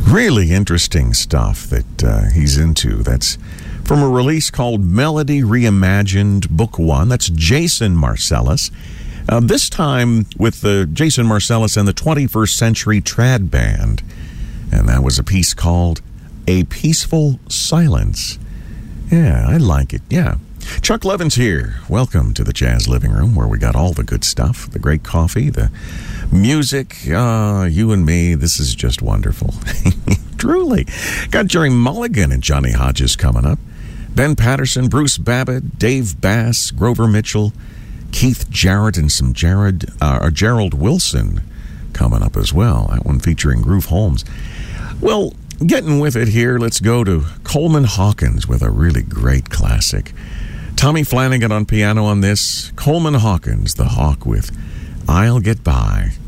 Really interesting stuff that he's into. That's from a release called Melody Reimagined, Book 1. That's Jason Marcellus. This time with Jason Marcellus and the 21st Century Trad Band. And that was a piece called A Peaceful Silence. Yeah, I like it. Yeah. Chuck Levin's here. Welcome to the Jazz Living Room, where we got all the good stuff, the great coffee, the music. You and me, this is just wonderful. Truly. Got Jerry Mulligan and Johnny Hodges coming up. Ben Patterson, Bruce Babbitt, Dave Bass, Grover Mitchell, Keith Jarrett, and some Gerald Wilson coming up as well. That one featuring Groove Holmes. Well, getting with it here, let's go to Coleman Hawkins with a really great classic. Tommy Flanagan on piano on this. Coleman Hawkins, the Hawk, with I'll Get By.